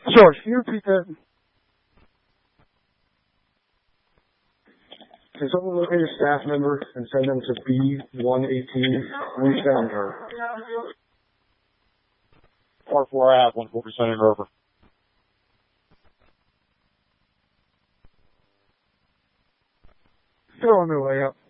George, can you repeat that? Can someone locate a staff member and send them to B118? Resend her. Part 4 I have 140 sending her over. They're on their way up.